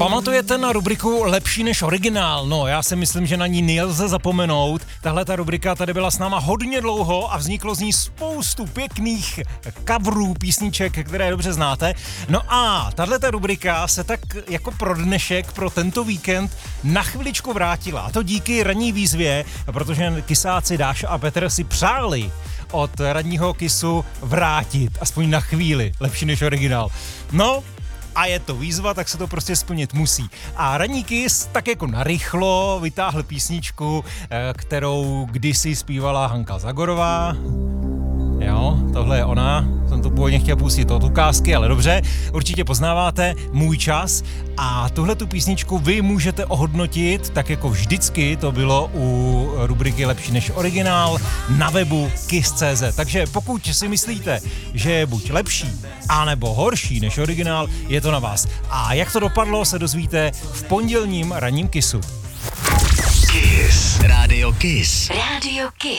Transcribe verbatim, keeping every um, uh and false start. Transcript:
Pamatujete na rubriku Lepší než originál? No, já si myslím, že na ní nelze zapomenout. Tahle ta rubrika tady byla s náma hodně dlouho a vzniklo z ní spoustu pěkných coverů, písniček, které dobře znáte. No a tahle ta rubrika se tak jako pro dnešek, pro tento víkend na chviličku vrátila. A to díky ranní výzvě, protože kysáci Dáša a Petr si přáli od ranního Kissu vrátit, aspoň na chvíli, lepší než originál. No, a je to výzva, tak se to prostě splnit musí. A ranní Kiss tak jako narychlo vytáhl písničku, kterou kdysi zpívala Hanka Zagorová. Jo, tohle je ona. Jsem to původně chtěl pustit od ukázky, ale dobře. Určitě poznáváte Můj čas a tuhle tu písničku vy můžete ohodnotit, tak jako vždycky to bylo u rubriky Lepší než originál na webu kiss tečka cz. Takže pokud si myslíte, že je buď lepší, anebo horší než originál, je to na vás. A jak to dopadlo, se dozvíte v pondělním ranním Kissu. Kiss. Rádio Kiss. Rádio Kiss.